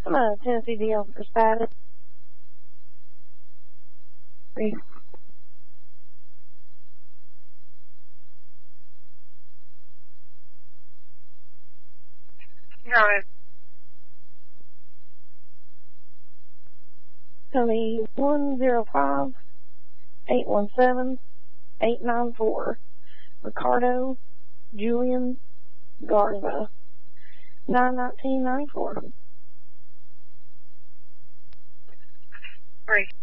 I'm a Tennessee deal for status. Got it. Tell me 105-817-894. Ricardo Julian Garza. 91994. Great.